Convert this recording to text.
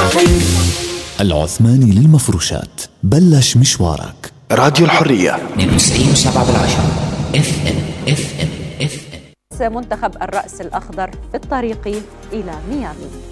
العثماني للمفروشات، بلش مشوارك. راديو الحرية 92.7 FM. منتخب الرأس الأخضر في الطريق إلى ميامي.